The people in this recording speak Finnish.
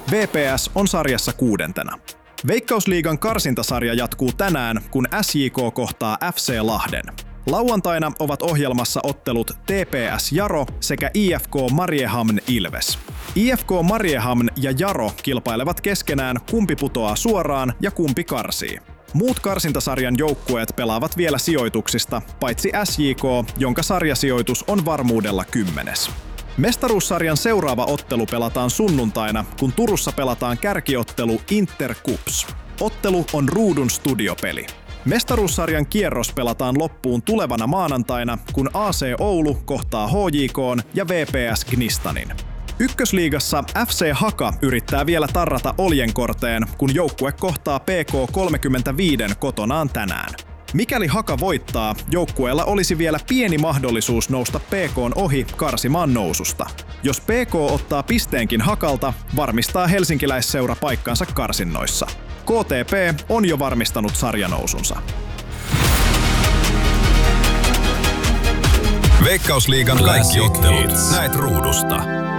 VPS on sarjassa 6. Veikkausliigan karsintasarja jatkuu tänään, kun SJK kohtaa FC Lahden. Lauantaina ovat ohjelmassa ottelut TPS Jaro sekä IFK Mariehamn Ilves. IFK Mariehamn ja Jaro kilpailevat keskenään, kumpi putoaa suoraan ja kumpi karsii. Muut karsintasarjan joukkueet pelaavat vielä sijoituksista, paitsi SJK, jonka sarjasijoitus on varmuudella 10. Mestaruussarjan seuraava ottelu pelataan sunnuntaina, kun Turussa pelataan kärkiottelu Inter Cups. Ottelu on Ruudun studiopeli. Mestaruussarjan kierros pelataan loppuun tulevana maanantaina, kun AC Oulu kohtaa HJK:n ja VPS Gnistanin. Ykkösliigassa FC Haka yrittää vielä tarrata Oljenkorteen, kun joukkue kohtaa PK35 kotonaan tänään. Mikäli Haka voittaa, joukkueella olisi vielä pieni mahdollisuus nousta PK:n ohi karsimaan noususta. Jos PK ottaa pisteenkin Hakalta, varmistaa helsinkiläisseura paikkansa karsinnoissa. KTP on jo varmistanut sarjanousunsa. Veikkausliigan kaikki ottelut näet Ruudusta.